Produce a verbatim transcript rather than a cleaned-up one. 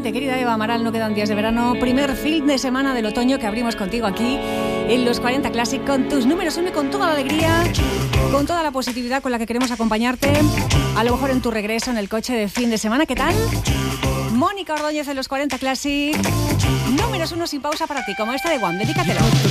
Efectivamente, querida Eva Amaral, no quedan días de verano. Primer fin de semana del otoño que abrimos contigo aquí en los cuarenta Classic con tus números uno y con toda la alegría, con toda la positividad con la que queremos acompañarte, a lo mejor en tu regreso en el coche de fin de semana. ¿Qué tal? Mónica Ordóñez en los cuarenta Classic. Números uno sin pausa para ti, como esta de One. Dedícatelo.